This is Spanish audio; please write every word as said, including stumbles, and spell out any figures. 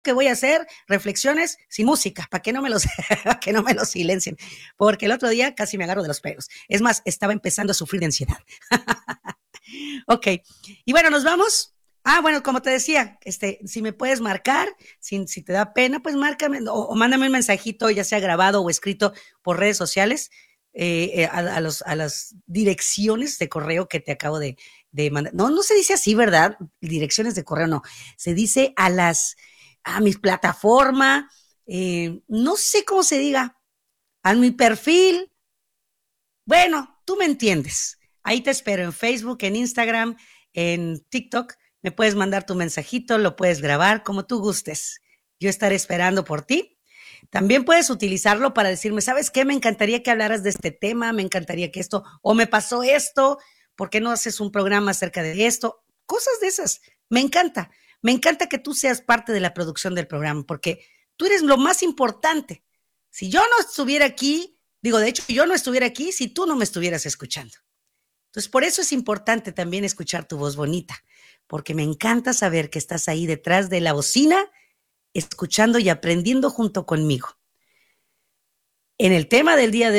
que voy a hacer reflexiones sin música, para que no me los, que no me los silencien, porque el otro día casi me agarro de los pelos. Es más, estaba empezando a sufrir de ansiedad. Ok, y bueno, nos vamos. Ah, bueno, como te decía, este, si me puedes marcar, si, si te da pena, pues márcame o, o mándame un mensajito, ya sea grabado o escrito por redes sociales, eh, eh, a, a, los, a las direcciones de correo que te acabo de, de mandar. No, no se dice así, ¿verdad? Direcciones de correo, no. Se dice a las, a mi plataforma, eh, no sé cómo se diga, a mi perfil. Bueno, tú me entiendes. Ahí te espero en Facebook, en Instagram, en TikTok. Me puedes mandar tu mensajito, lo puedes grabar como tú gustes. Yo estaré esperando por ti. También puedes utilizarlo para decirme, ¿sabes qué? Me encantaría que hablaras de este tema, me encantaría que esto, o me pasó esto, ¿por qué no haces un programa acerca de esto? Cosas de esas. Me encanta. Me encanta que tú seas parte de la producción del programa, porque tú eres lo más importante. Si yo no estuviera aquí, digo, de hecho, yo no estuviera aquí si tú no me estuvieras escuchando. Entonces, por eso es importante también escuchar tu voz bonita, porque me encanta saber que estás ahí detrás de la bocina, escuchando y aprendiendo junto conmigo. En el tema del día de